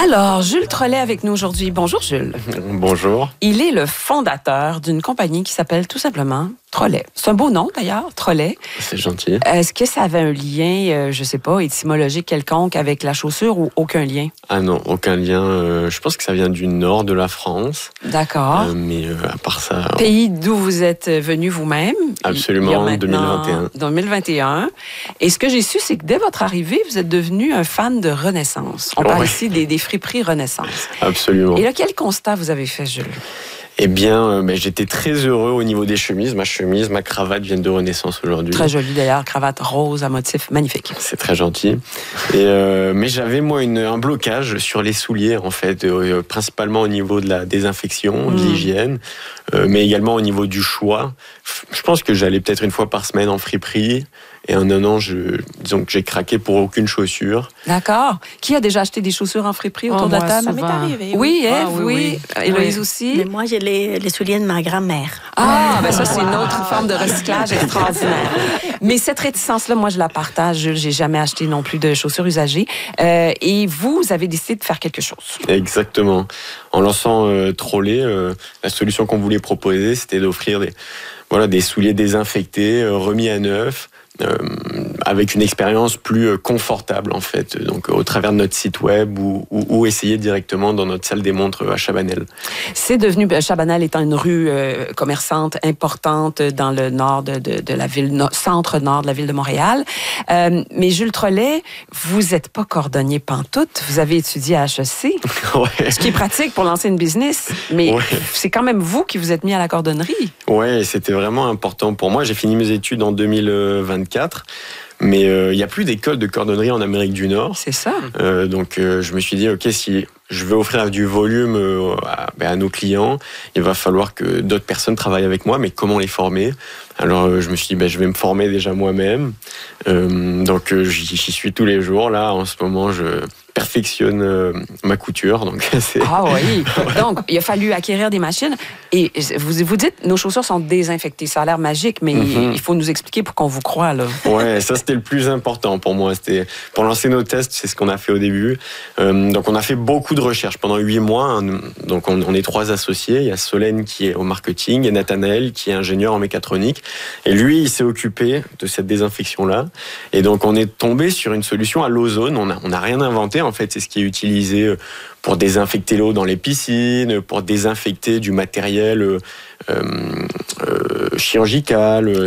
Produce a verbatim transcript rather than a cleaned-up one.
Alors, Jules Trollet avec nous aujourd'hui. Bonjour, Jules. Bonjour. Il est le fondateur d'une compagnie qui s'appelle tout simplement Trollet. C'est un beau nom, d'ailleurs, Trollet. C'est gentil. Est-ce que ça avait un lien, euh, je sais pas, étymologique quelconque avec la chaussure ou aucun lien? Ah non, aucun lien. Euh, je pense que ça vient du nord de la France. D'accord. Euh, mais euh, à part ça... Pays d'où vous êtes venu vous-même. Absolument, deux mille vingt et un. deux mille vingt et un. Et ce que j'ai su, c'est que dès votre arrivée, vous êtes devenu un fan de Renaissance. On parle Ouais. ici des, des friperies Renaissance. Absolument. Et là, quel constat vous avez fait, Jules? Eh bien, euh, ben, j'étais très heureux au niveau des chemises. Ma chemise, ma cravate viennent de Renaissance aujourd'hui. Très jolie d'ailleurs, cravate rose à motif magnifique. C'est très gentil. Et euh, mais j'avais moi une, un blocage sur les souliers en fait, euh, principalement au niveau de la désinfection, de Mmh. l'hygiène, euh, mais également au niveau du choix. Je pense que j'allais peut-être une fois par semaine en friperie. Et en un an, je, disons que j'ai craqué pour aucune chaussure. D'accord. Qui a déjà acheté des chaussures en friperie autour Oh, de la moi, table? ça m'est va. arrivé. Oui, Ah, Ève, oui, oui. oui. Héloïse Oui. aussi. Mais moi, j'ai les, les souliers de ma grand-mère. Ah, ben ça, c'est une autre forme de recyclage extraordinaire. Mais cette réticence-là, moi, je la partage. Jules. J'ai jamais acheté non plus de chaussures usagées. Euh, et vous, vous avez décidé de faire quelque chose. Exactement. En lançant euh, Trollet, euh, la solution qu'on voulait proposer, c'était d'offrir des, voilà, des souliers désinfectés, euh, remis à neuf, euh, avec une expérience plus euh, confortable en fait. Donc au travers de notre site web ou, ou, ou essayer directement dans notre salle des montres à Chabanel. C'est devenu, ben, Chabanel étant une rue euh, commerçante importante dans le nord de, de, de la ville, no, centre-nord de la ville de Montréal. Euh, mais Jules Trollet, vous n'êtes pas cordonnier pantoute. Vous avez étudié à H E C, Ouais. ce qui est pratique pour lancer une business. Mais Ouais. c'est quand même vous qui vous êtes mis à la cordonnerie. Ouais, c'était vraiment important pour moi. J'ai fini mes études en deux mille vingt-quatre. Mais il euh, n'y a plus d'école de cordonnerie en Amérique du Nord. C'est ça. Euh, donc euh, je me suis dit, ok, si je veux offrir du volume euh, à, ben, à nos clients, il va falloir que d'autres personnes travaillent avec moi, mais comment les former? Alors euh, je me suis dit, ben, je vais me former déjà moi-même. Euh, donc euh, j'y, j'y suis tous les jours. Là, en ce moment, je perfectionne euh, ma couture. Donc c'est... Ah oui. Donc, il a fallu acquérir des machines. Et vous vous dites, nos chaussures sont désinfectées. Ça a l'air magique, mais Mm-hmm. il faut nous expliquer pour qu'on vous croie, là. Ouais, ça c'était le plus important pour moi. C'était pour lancer nos tests, c'est ce qu'on a fait au début. Euh, donc on a fait beaucoup de recherches pendant huit mois. Hein. Donc on, on est trois associés. Il y a Solène qui est au marketing et Nathanaël qui est ingénieur en mécatronique. Et lui, il s'est occupé de cette désinfection-là. Et donc on est tombé sur une solution à l'ozone. On a, on a rien inventé en fait. C'est ce qui est utilisé pour désinfecter l'eau dans les piscines, pour désinfecter du matériel euh, euh, chirurgical.